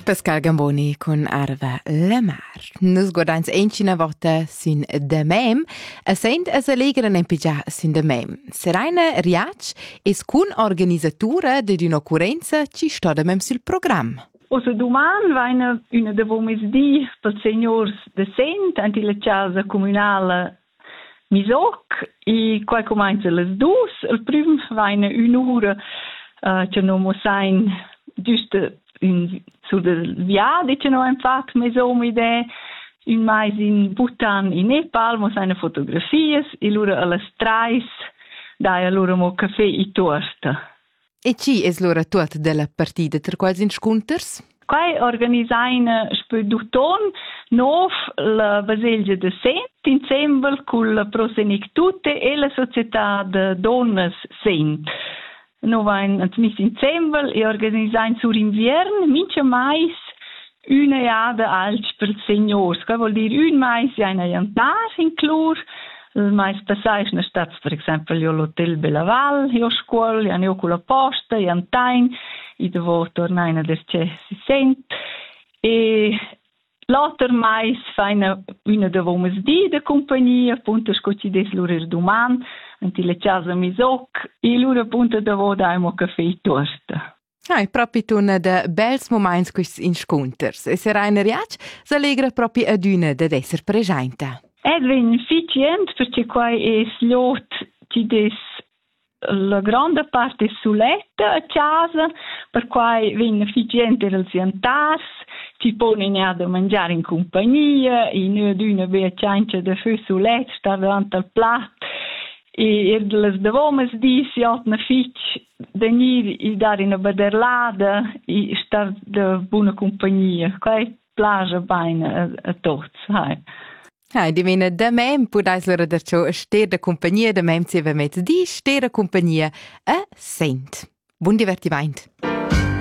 Pascal Gamboni con Arva Lamar. Nus guardains encina volta sin de mem, a sent as allegran en pigia sin de mem. Seraina Riac es cun organisatura de d'un'occurrenza ci sta de mem sul program. Osa duman vaina una de vomes di per seniors de sent anti la casa comunala Misoc e quai comincia les dus. Il prim vaina un'ora che non mo sein giusto sur del viadi che no han fatto mesomide un mais in Bhutan in Nepal mo seine fotografies e lura alle strais dai lura mo caffè e torta. E ci es l'ora tuot della partida ter quals inscunters? Quai organisaina spöduton nov la Baselgia de Sent insieme con la Prosenictute e la Società de Donnes Sent. No vain mis insieme e organisain sur invern mincha mais una jada alts per seniors. Quai vuol dir un mais e una jantar inclur. Il mais passais na stat, per esempio, l'Hotel Bellaval, io scuola, io con la posta, jantain, e devo tornare a si sent. E l'altro mais fa una de vomes di de compagnia, appunto, scoci des l'ora duman, anti le casa Misoc, e l'ora appunto devo daimo caffè e torta. Proprio una de bels moments quis inscunters. E Seraina Riac s'allegra proprio ad una de esser presenta. Ed ven efficient perché quai es lot ci des la grande parte suletta a casa, per quai ven efficient els jantars, ci ponen a da mangiare in compagnia, e noi ad una bea ciancia de fö sulet, sta davanti al plat, e les devomes di si otna fitch venir e dare una baderlada e star de buona compagnia. Quai plagia baina a tots, hai. Divina da mem, pudais l'ora d'arciò a ster da compagnia, da mem seva met di ster a compagnia a sent. Buon divertimento.